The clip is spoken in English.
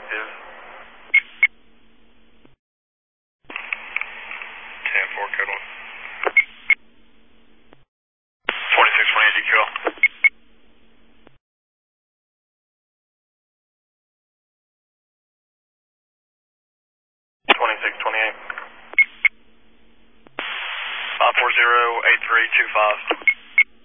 active. 10-4, code 1. 2628 DQL. 2628. 540-8325.